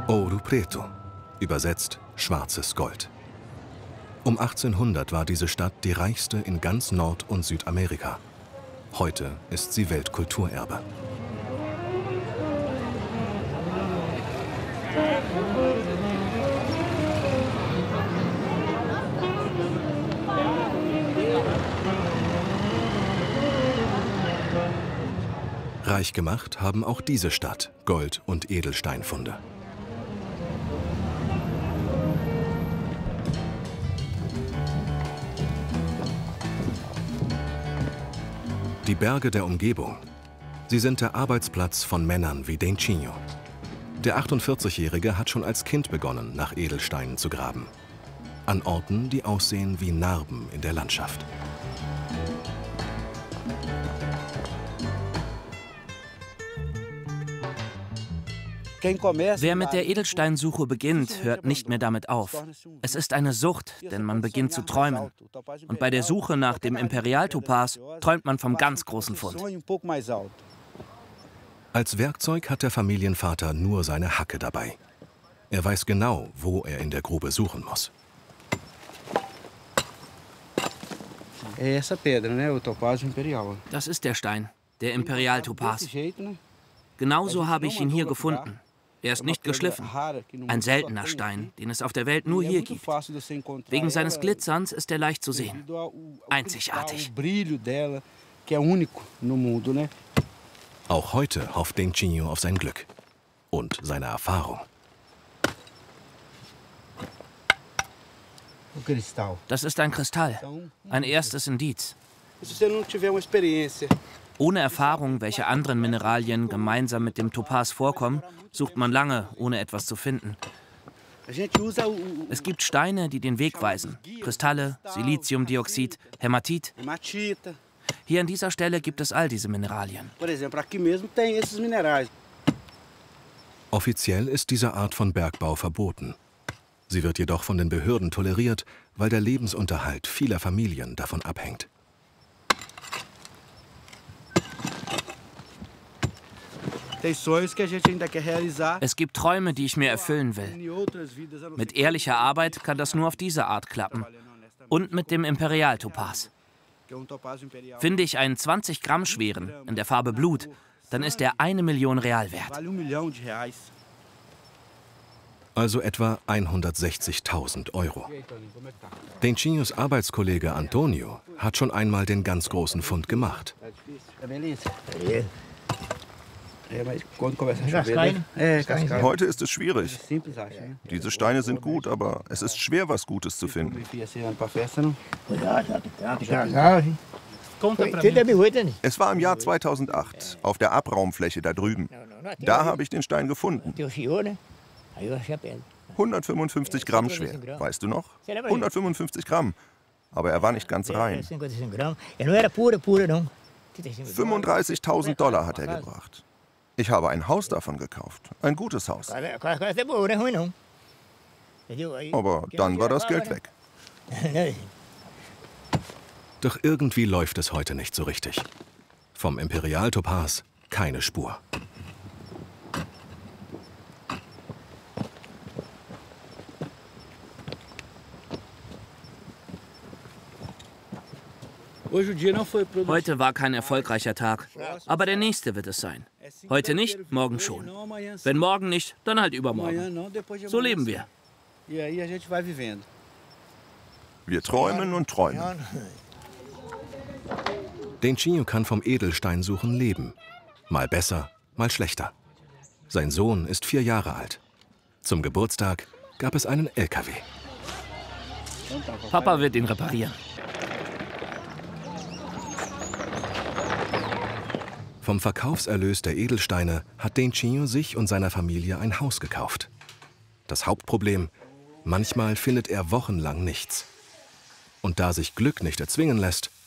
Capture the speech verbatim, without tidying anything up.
Ouro Preto, übersetzt schwarzes Gold. Um achtzehnhundert war diese Stadt die reichste in ganz Nord- und Südamerika. Heute ist sie Weltkulturerbe. Reich gemacht haben auch diese Stadt Gold- und Edelsteinfunde. Die Berge der Umgebung, sie sind der Arbeitsplatz von Männern wie Dentinho. Der achtundvierzigjährige hat schon als Kind begonnen, nach Edelsteinen zu graben. An Orten, die aussehen wie Narben in der Landschaft. Wer mit der Edelsteinsuche beginnt, hört nicht mehr damit auf. Es ist eine Sucht, denn man beginnt zu träumen. Und bei der Suche nach dem Imperialtopaz träumt man vom ganz großen Fund. Als Werkzeug hat der Familienvater nur seine Hacke dabei. Er weiß genau, wo er in der Grube suchen muss. Das ist der Stein, der Imperialtopaz. Genauso habe ich ihn hier gefunden. Er ist nicht geschliffen. Ein seltener Stein, den es auf der Welt nur hier gibt. Wegen seines Glitzerns ist er leicht zu sehen. Einzigartig. Auch heute hofft Dentinho auf sein Glück und seine Erfahrung. Das ist ein Kristall, ein erstes Indiz. Ohne Erfahrung, welche anderen Mineralien gemeinsam mit dem Topaz vorkommen, sucht man lange, ohne etwas zu finden. Es gibt Steine, die den Weg weisen. Kristalle, Siliziumdioxid, Hämatit. Hier an dieser Stelle gibt es all diese Mineralien. Offiziell ist diese Art von Bergbau verboten. Sie wird jedoch von den Behörden toleriert, weil der Lebensunterhalt vieler Familien davon abhängt. Es gibt Träume, die ich mir erfüllen will. Mit ehrlicher Arbeit kann das nur auf diese Art klappen. Und mit dem Imperialtopaz. Finde ich einen zwanzig Gramm schweren, in der Farbe Blut, dann ist er eine Million Real wert. Also etwa hundertsechzigtausend Euro. Dentinhos Arbeitskollege Antonio hat schon einmal den ganz großen Fund gemacht. Heute ist es schwierig. Diese Steine sind gut, aber es ist schwer, was Gutes zu finden. Es war im Jahr zweitausendacht, auf der Abraumfläche da drüben. Da habe ich den Stein gefunden. hundertfünfundfünfzig Gramm schwer, weißt du noch? hundertfünfundfünfzig Gramm. Aber er war nicht ganz rein. fünfunddreißigtausend Dollar hat er gebracht. Ich habe ein Haus davon gekauft. Ein gutes Haus. Aber dann war das Geld weg. Doch irgendwie läuft es heute nicht so richtig. Vom Imperialtopaz keine Spur. Heute war kein erfolgreicher Tag, aber der nächste wird es sein. Heute nicht, morgen schon. Wenn morgen nicht, dann halt übermorgen. So leben wir. Wir träumen und träumen. Dentinho kann vom Edelsteinsuchen leben. Mal besser, mal schlechter. Sein Sohn ist vier Jahre alt. Zum Geburtstag gab es einen L K W. Papa wird ihn reparieren. Vom Verkaufserlös der Edelsteine hat Dentinho sich und seiner Familie ein Haus gekauft. Das Hauptproblem: manchmal findet er wochenlang nichts. Und da sich Glück nicht erzwingen lässt,